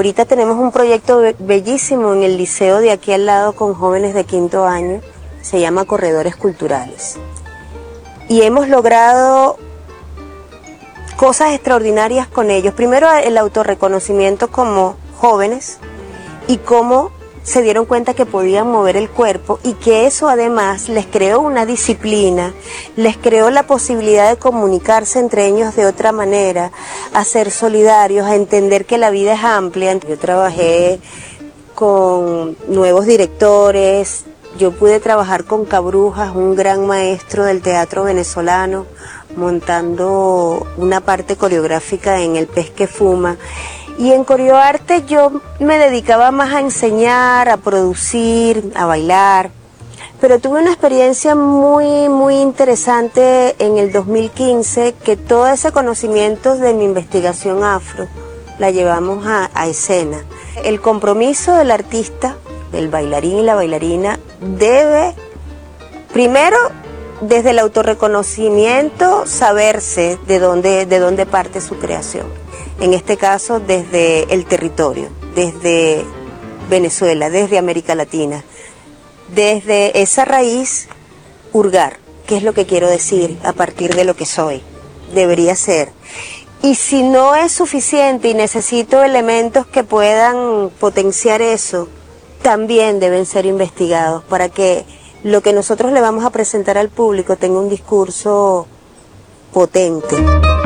Ahorita tenemos un proyecto bellísimo en el liceo de aquí al lado con jóvenes de 5º año, se llama Corredores Culturales. Y hemos logrado cosas extraordinarias con ellos. Primero el autorreconocimiento como jóvenes y cómo se dieron cuenta que podían mover el cuerpo y que eso además les creó una disciplina, les creó la posibilidad de comunicarse entre ellos de otra manera, a ser solidarios, a entender que la vida es amplia. Yo trabajé con nuevos directores, yo pude trabajar con Cabrujas, un gran maestro del teatro venezolano, montando una parte coreográfica en El Pez que Fuma. Y en Corioarte yo me dedicaba más a enseñar, a producir, a bailar, pero tuve una experiencia muy interesante en el 2015, que todo ese conocimiento de mi investigación afro la llevamos a escena. El compromiso del artista, del bailarín y la bailarina, debe, primero, desde el autorreconocimiento, saberse de dónde parte su creación. En este caso, desde el territorio, desde Venezuela, desde América Latina. Desde esa raíz, hurgar, qué es lo que quiero decir a partir de lo que soy, debería ser. Y si no es suficiente y necesito elementos que puedan potenciar eso, también deben ser investigados para que lo que nosotros le vamos a presentar al público tenga un discurso potente.